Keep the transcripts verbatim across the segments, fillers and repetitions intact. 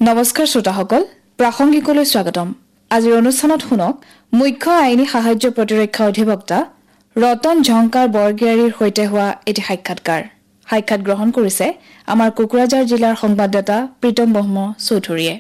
নমস্কাৰ শ্ৰোতাসকল, প্ৰাসংগিকলৈ স্বাগতম। আজিৰ অনুষ্ঠানত শুনক মুখ্য আইনী সাহায্য প্ৰতিৰক্ষা অধিবক্তা ৰতন ঝংকাৰ বৰগিয়াৰীৰ সৈতে হোৱা এটি সাক্ষাৎকাৰ। সাক্ষাৎ গ্ৰহণ কৰিছে আমাৰ কোকৰাঝাৰ জিলাৰ সংবাদদাতা প্ৰীতম ব্ৰহ্ম চৌধুৰীয়ে।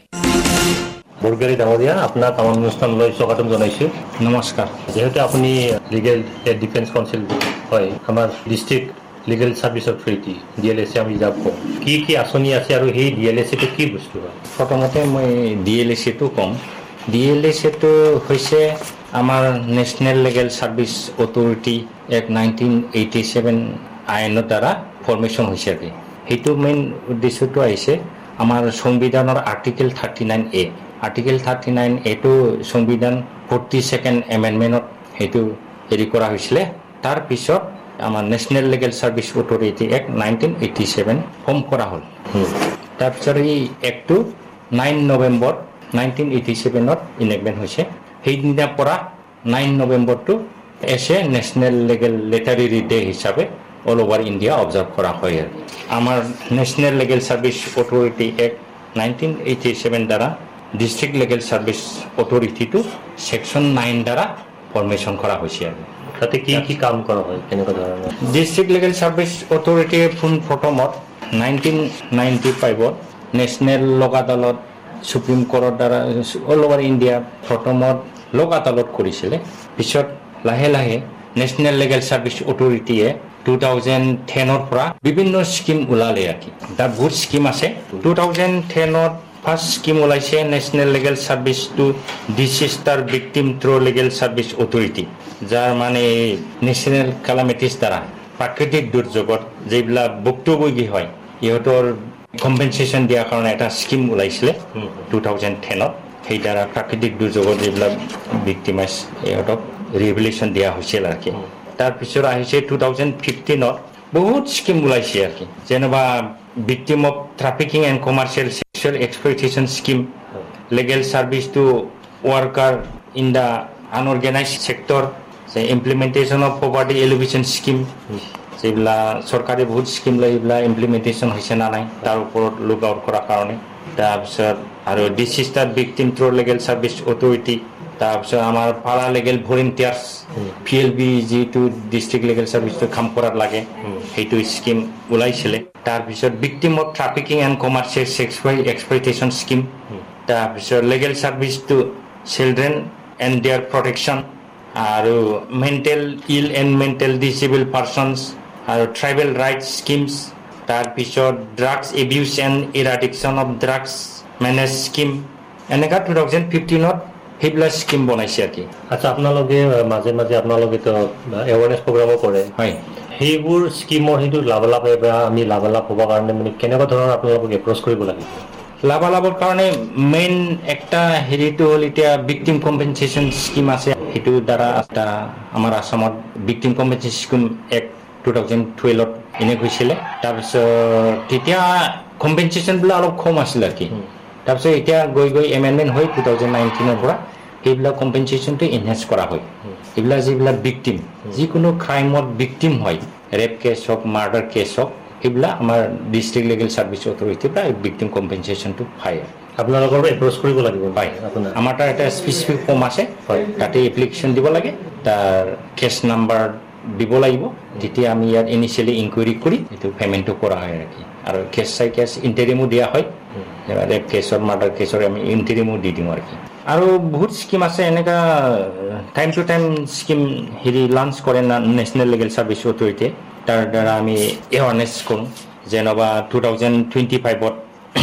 বৰগিয়াৰী ডাঙৰীয়া, আপোনাক আমাৰ অনুষ্ঠানলৈ স্বাগতম জনাইছোঁ। নমস্কাৰ। যিহেতু আপুনি লিগেল এড ডিফেন্স কাউন্সিল হয়, আমাৰ district legal service authority D L S এ আমি যাক কওঁ, কি কি আঁচনি আছে আৰু সেই ডি এল এছ এটো কি বস্তু হয়? প্ৰথমতে মই ডি এল এছ এটো ক'ম। ডি এল এছ এটো হৈছে আমাৰ national legal service authority act nineteen eighty seven আইনৰ দ্বাৰা ফৰ্মেশ্যন হৈছে। আৰু সেইটো মেইন উদ্দেশ্যটো আহিছে আমাৰ সংবিধানৰ আৰ্টিকেল থাৰ্টি নাইন এ আৰ্টিকেল থাৰ্টি নাইন এটো সংবিধান ফৰ্টি ছেকেণ্ড এমেণ্ডমেণ্টত সেইটো হেৰি কৰা হৈছিলে। তাৰপিছত আমাৰ national legal service authority act nineteen eighty seven form কৰা হ'ল। তাৰপিছত এই এক্টটো নাইন নৱেম্বৰ নাইনটিন এইটি ছেভেনত ইনেক্টমেণ্ট হৈছে। সেইদিনাৰ পৰা নাইন নৱেম্বৰটো এছ এ নেশ্যনেল লিগেল লেটাৰেৰী ডে হিচাপে অল অভাৰ ইণ্ডিয়া অবজাৰ্ভ কৰা হয়। আৰু আমাৰ national legal service authority act nineteen eighty seven দ্বাৰা district legal service অথৰিটিটো section nine দ্বাৰা ফৰ্মেশ্যন কৰা হৈছে। আৰু তাতে কি কি কাম কৰা হয়, কেনেকুৱা ধৰণৰ? ডিষ্ট্ৰিক্ট লিগেল ছাৰ্ভিচ অথৰিটিয়ে পোন প্ৰথমত নাইনটিন নাইণ্টি ফাইভত নেশ্যনেল লোক আদালত সুপ্ৰিম কোৰ্টৰ দ্বাৰা অল অভাৰ ইণ্ডিয়া প্ৰথমত লোক আদালত কৰিছিলে। পিছত লাহে লাহে national legal service অথৰিটিয়ে two thousand টেনৰ পৰা বিভিন্ন স্কিম ওলালে। আৰু তাত বহুত স্কিম আছে। টু থাউজেণ্ড টেনত ফাৰ্ষ্ট স্কিম ওলাইছে national legal service two ডিচিষ্টাৰ victim through legal service authority, যাৰ মানে নেশ্যনেল কেলামিটিছ দ্বাৰা প্ৰাকৃতিক দুৰ্যোগত যিবিলাক ভুক্তভোগী হয় ইহঁতৰ কম্পেনচেশ্যন দিয়াৰ কাৰণে এটা স্কিম ওলাইছিলে টু থাউজেণ্ড টেনত। সেই দ্বাৰা প্ৰাকৃতিক দুৰ্যোগত যিবিলাক ভিক্টিমাইজ ইহঁতক ৰিহেবিলিটেশ্যন দিয়া হৈছিল। আৰু কি তাৰপিছত আহিছে টু থাউজেণ্ড ফিফটিনত বহুত স্কিম ওলাইছে। আৰু কি যেনিবা victim of trafficking and commercial sexual exploitation scheme, legal service two worker in the আনঅৰ্গেনাইজ sector, implementation of poverty এলিভেশ্যন scheme, যিবিলাক চৰকাৰে বহুত স্কিম লৈ এইবিলাক ইমপ্লিমেণ্টেশ্যন হৈছে না নাই তাৰ ওপৰত লুক আউট কৰাৰ কাৰণে। তাৰপিছত আৰু ডিচিষ্টাৰ victim through legal service authority, তাৰপিছত আমাৰ পাৰা লিগেল ভলেণ্টিয়াৰ্ছ, পি এল বি যিটো ডিষ্ট্ৰিক্ট লিগেল ছাৰ্ভিচটো কাম কৰাত লাগে সেইটো স্কিম ওলাইছিলে। তাৰপিছত victim of trafficking and commercial sexual exploitation scheme, তাৰপিছত legal service two children and there protection, আৰু mental ill and mental disabled persons, আৰু ট্ৰাইবেল ৰাইটছ স্কিমছ, তাৰপিছত drugs abuse and ইৰাডিকশ্যন of drugs manage scheme, এনেকুৱা two thousand ফিফটিনত সেইবিলাক scheme বনাইছে। আৰু কি আচ্ছা, আপোনালোকে মাজে মাজে আপোনালোকেতো এৱাৰনেছ প্ৰগ্ৰামো কৰে, হয়, সেইবোৰ স্কিমৰ সেইটো লাভালাভ বা আমি লাভালাভ হ'বৰ কাৰণে মানে কেনেকুৱা ধৰণৰ আপোনালোকক এপ্ৰ'চ কৰিব লাগিব? লাভালাভৰ কাৰণে মেইন একটা হেৰিটো হ'ল এতিয়া ভিক্টিম কম্পেনচেশ্যন স্কিম আছে। সেইটোৰ দ্বাৰা এটা আমাৰ আসামত victim compensation scheme act two thousand টুৱেল্ভত এনে হৈছিলে। তাৰপিছত তেতিয়া কম্পেনচেশ্যনবিলাক অলপ কম আছিলে। আৰু কি তাৰপিছত এতিয়া গৈ গৈ এমেণ্ডমেণ্ট হৈ টু থাউজেণ্ড নাইনটিনৰ পৰা সেইবিলাক কম্পেনচেশ্যনটো এনহেঞ্চ কৰা হয়। এইবিলাক যিবিলাক ভিক্টিম যিকোনো ক্ৰাইমত ভিক্টিম হয়, ৰেপ কেছ হওক, মাৰ্ডাৰ কেছ হওক, সেইবিলাক আমাৰ ডিষ্ট্ৰিক্ট লিগেল ছাৰ্ভিচ অথৰিটিৰ পৰা ভিক্টিম কম্পেনচেশ্যনটো পায়। আপোনালোকৰ এপ্ৰ'চ কৰিব লাগিব? পায়। আমাৰ তাৰ এটা স্পেচিফিক ফৰ্ম আছে, তাতে এপ্লিকেশ্যন দিব লাগে, তাৰ কেছ নাম্বাৰ দিব লাগিব। তেতিয়া আমি ইয়াত ইনিচিয়েলি ইনকুৱাৰী কৰি এইটো পে'মেণ্টটো কৰা হয়। আৰু কি আৰু কেছ চাই কেছ ইণ্টাৰিমো দিয়া হয়। ৰেপ কেছৰ, মাৰ্ডাৰ কেছৰ আমি ইণ্টাৰিমো দি দিওঁ। আৰু কি আৰু বহুত স্কিম আছে এনেকুৱা টাইম টু টাইম স্কিম হেৰি লঞ্চ কৰে না নেশ্যনেল লিগেল ছাৰ্ভিচ অথৰিটিয়ে। তাৰ দ্বাৰা আমি এৱাৰনেছ কৰোঁ। যেনেবা টু থাউজেণ্ড টুৱেণ্টি ফাইভত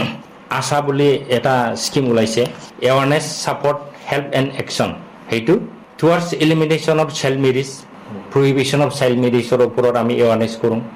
আশা বুলি এটা স্কিম ওলাইছে, awareness support help and action. সেইটো towards elimination of child marriage, prohibition of child মেৰিজৰ ওপৰত আমি এৱাৰনেছ কৰোঁ।